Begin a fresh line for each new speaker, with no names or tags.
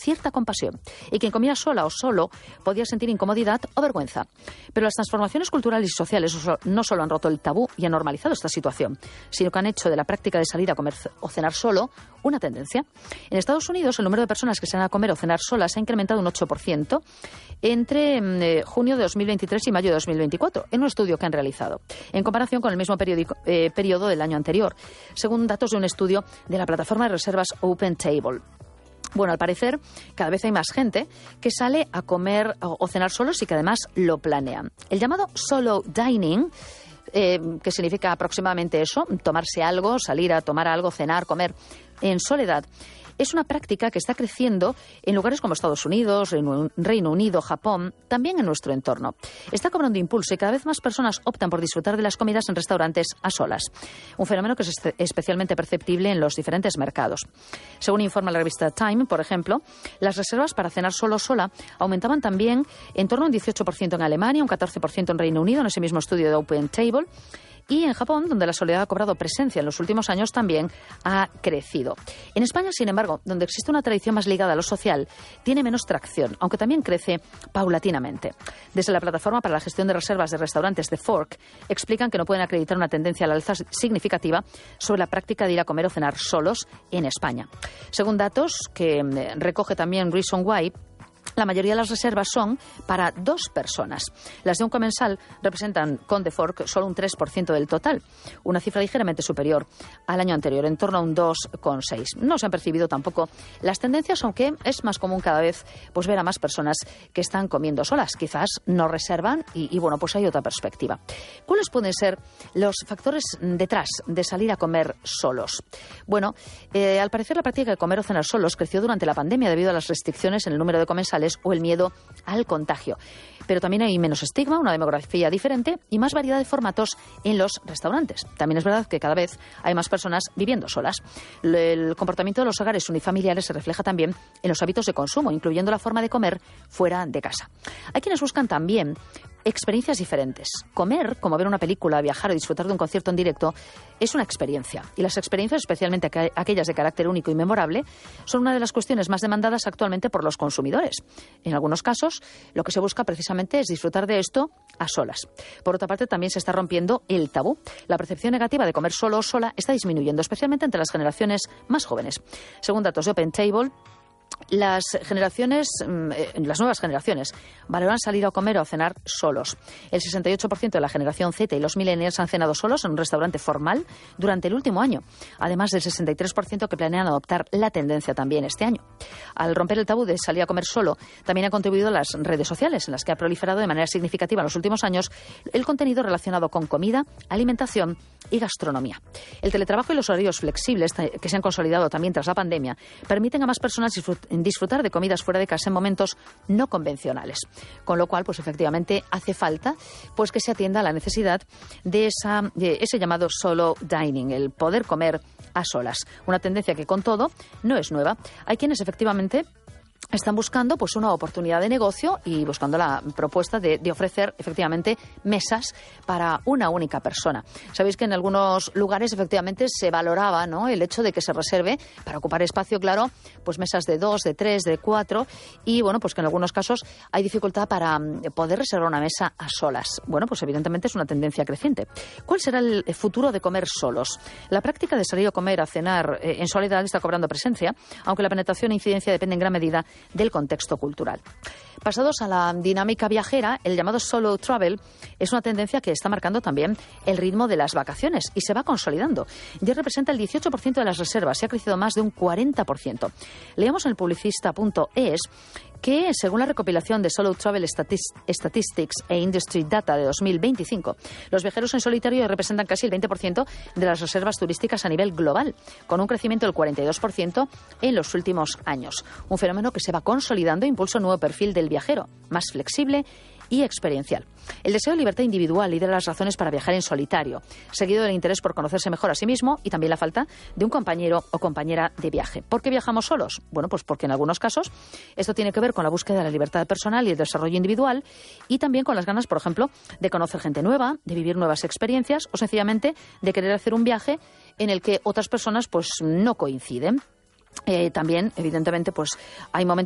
cierta compasión. Y quien comía sola o solo podía sentir incomodidad o vergüenza. Pero las transformaciones culturales y sociales no solo han roto el tabú y han normalizado esta situación, sino que han hecho de la práctica de salir a comer o cenar solo una tendencia. En Estados Unidos, el número de personas que salen a comer o cenar solas ha incrementado un 8% entre junio de 2023 y mayo de 2024, en un estudio que han realizado, en comparación con el mismo periodo del año anterior, según datos de un estudio de la plataforma de reservas OpenTable. Bueno, al parecer, cada vez hay más gente que sale a comer o cenar solos y que además lo planean. El llamado solo dining, que significa aproximadamente eso, tomarse algo, salir a tomar algo, cenar, comer en soledad, es una práctica que está creciendo en lugares como Estados Unidos, Reino Unido, Japón, también en nuestro entorno. Está cobrando impulso y cada vez más personas optan por disfrutar de las comidas en restaurantes a solas. Un fenómeno que es especialmente perceptible en los diferentes mercados. Según informa la revista Time, por ejemplo, las reservas para cenar solo o sola aumentaban también en torno a un 18% en Alemania, un 14% en Reino Unido, en ese mismo estudio de OpenTable. Y en Japón, donde la soledad ha cobrado presencia en los últimos años, también ha crecido. En España, sin embargo, donde existe una tradición más ligada a lo social, tiene menos tracción, aunque también crece paulatinamente. Desde la plataforma para la gestión de reservas de restaurantes de Fork, explican que no pueden acreditar una tendencia al alza significativa sobre la práctica de ir a comer o cenar solos en España. Según datos que recoge también Reason Why, la mayoría de las reservas son para 2 personas. Las de un comensal representan con The Fork solo un 3% del total, una cifra ligeramente superior al año anterior, en torno a un 2,6%. No se han percibido tampoco las tendencias, aunque es más común cada vez pues ver a más personas que están comiendo solas. Quizás no reservan y bueno, pues hay otra perspectiva. ¿Cuáles pueden ser los factores detrás de salir a comer solos? Bueno, al parecer la práctica de comer o cenar solos creció durante la pandemia debido a las restricciones en el número de comensales o el miedo al contagio. Pero también hay menos estigma, una demografía diferente y más variedad de formatos en los restaurantes. También es verdad que cada vez hay más personas viviendo solas. El comportamiento de los hogares unifamiliares se refleja también en los hábitos de consumo, incluyendo la forma de comer fuera de casa. Hay quienes buscan también experiencias diferentes. Comer, como ver una película, viajar o disfrutar de un concierto en directo, es una experiencia. Y las experiencias, especialmente aquellas de carácter único y memorable, son una de las cuestiones más demandadas actualmente por los consumidores. En algunos casos, lo que se busca precisamente es disfrutar de esto a solas. Por otra parte, también se está rompiendo el tabú. La percepción negativa de comer solo o sola está disminuyendo, especialmente entre las generaciones más jóvenes. Según datos de OpenTable, las nuevas generaciones valoran salir a comer o a cenar solos. El 68% de la generación Z y los millennials han cenado solos en un restaurante formal durante el último año, además del 63% que planean adoptar la tendencia también este año. Al romper el tabú de salir a comer solo, también han contribuido las redes sociales, en las que ha proliferado de manera significativa en los últimos años el contenido relacionado con comida, alimentación y gastronomía. El teletrabajo y los horarios flexibles, que se han consolidado también tras la pandemia, permiten a más personas disfrutar de comidas fuera de casa en momentos no convencionales. Con lo cual, pues efectivamente hace falta pues que se atienda a la necesidad de ese llamado solo dining, el poder comer a solas. Una tendencia que, con todo, no es nueva. Hay quienes efectivamente están buscando pues una oportunidad de negocio y buscando la propuesta de ofrecer efectivamente mesas para una única persona. Sabéis que en algunos lugares efectivamente se valoraba, ¿no?, el hecho de que se reserve para ocupar espacio, claro, pues mesas de 2, de 3, de 4 y bueno, pues que en algunos casos hay dificultad para poder reservar una mesa a solas. Bueno, pues evidentemente es una tendencia creciente. ¿Cuál será el futuro de comer solos? La práctica de salir a comer, a cenar en soledad está cobrando presencia, aunque la penetración e incidencia depende en gran medida del contexto cultural. Pasados a la dinámica viajera, el llamado solo travel es una tendencia que está marcando también el ritmo de las vacaciones y se va consolidando. Ya representa el 18% de las reservas y ha crecido más de un 40%. Leemos en el publicista.es que, según la recopilación de Solo Travel Statistics e Industry Data de 2025, los viajeros en solitario representan casi el 20% de las reservas turísticas a nivel global, con un crecimiento del 42% en los últimos años. Un fenómeno que se va consolidando e impulsa un nuevo perfil del viajero, más flexible y experiencial. El deseo de libertad individual lidera las razones para viajar en solitario, seguido del interés por conocerse mejor a sí mismo y también la falta de un compañero o compañera de viaje. ¿Por qué viajamos solos? Bueno, pues porque en algunos casos esto tiene que ver con la búsqueda de la libertad personal y el desarrollo individual y también con las ganas, por ejemplo, de conocer gente nueva, de vivir nuevas experiencias o sencillamente de querer hacer un viaje en el que otras personas pues no coinciden. También, evidentemente, pues hay momentos